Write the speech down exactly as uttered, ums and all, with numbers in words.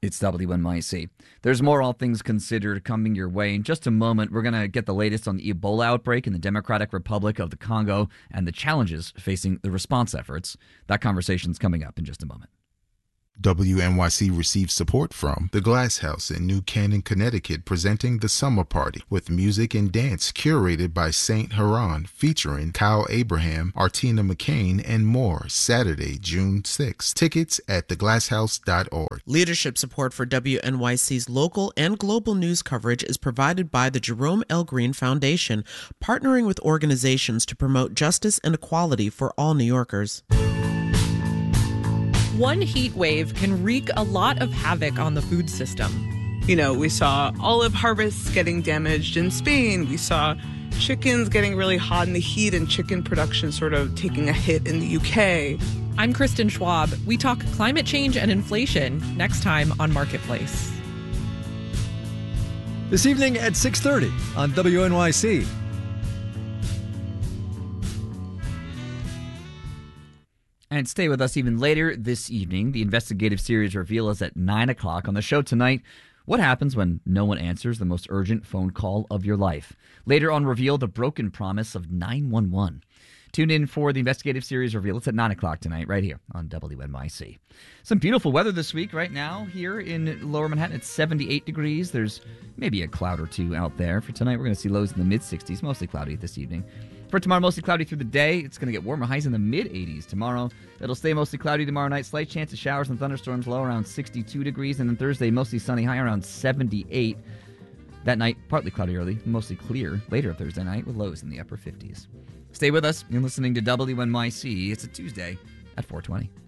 It's W N Y C. There's more All Things Considered coming your way. In just a moment, we're going to get the latest on the Ebola outbreak in the Democratic Republic of the Congo and the challenges facing the response efforts. That conversation's coming up in just a moment. W N Y C receives support from the Glass House in New Canaan, Connecticut, presenting the Summer Party with music and dance curated by Saint Haran, featuring Kyle Abraham, Artina McCain, and more, Saturday, June sixth. Tickets at the glass house dot org. Leadership support for W N Y C's local and global news coverage is provided by the Jerome L. Green Foundation, partnering with organizations to promote justice and equality for all New Yorkers. One heat wave can wreak a lot of havoc on the food system. You know, we saw olive harvests getting damaged in Spain. We saw chickens getting really hot in the heat and chicken production sort of taking a hit in the U K. I'm Kristen Schwab. We talk climate change and inflation next time on Marketplace. This evening at six thirty on W N Y C. And stay with us even later this evening. The investigative series Reveal is at nine o'clock. On the show tonight, what happens when no one answers the most urgent phone call of your life? Later on Reveal, the broken promise of nine one one. Tune in for the investigative series Reveal. It's at nine o'clock tonight right here on W N Y C. Some beautiful weather this week right now here in Lower Manhattan. It's seventy-eight degrees. There's maybe a cloud or two out there. For tonight, we're going to see lows in the mid-sixties, mostly cloudy this evening. For tomorrow, mostly cloudy through the day. It's going to get warmer, highs in the mid-eighties tomorrow. It'll stay mostly cloudy tomorrow night. Slight chance of showers and thunderstorms, low around sixty-two degrees. And then Thursday, mostly sunny, high around seventy-eight. That night, partly cloudy early, mostly clear later Thursday night with lows in the upper fifties. Stay with us. You're listening to W N Y C. It's a Tuesday at four twenty.